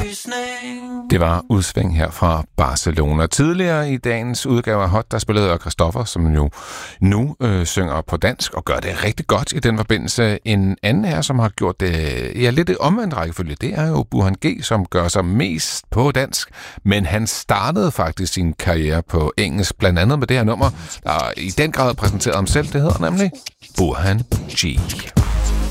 Det var udsving her fra Barcelona. Tidligere i dagens udgave af Hot, der spillede Christoffer, som jo nu synger på dansk og gør det rigtig godt i den forbindelse. En anden her, som har gjort det lidt omvendt rækkefølge, det er jo Burhan G., som gør sig mest på dansk, men han startede faktisk sin karriere på engelsk, blandt andet med det her nummer, der i den grad præsenterede ham selv. Det hedder nemlig Burhan G.